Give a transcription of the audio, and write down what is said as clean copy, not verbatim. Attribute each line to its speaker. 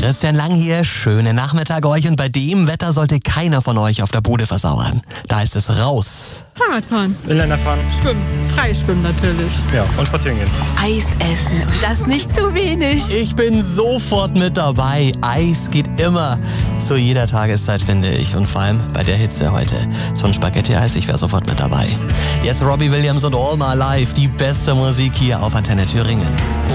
Speaker 1: Christian Lang hier, schönen Nachmittag euch und bei dem Wetter sollte keiner von euch auf der Bude versauern. Da ist es raus.
Speaker 2: Fahrradfahren.
Speaker 3: Inliner fahren.
Speaker 2: Schwimmen. Freischwimmen natürlich.
Speaker 3: Ja, und spazieren gehen.
Speaker 4: Eis essen und das nicht zu wenig.
Speaker 1: Ich bin sofort mit dabei. Eis geht immer. Zu jeder Tageszeit, finde ich. Und vor allem bei der Hitze heute. So ein Spaghetti-Eis, ich wäre sofort mit dabei. Jetzt Robbie Williams und All My Life. Die beste Musik hier auf Antenne Thüringen.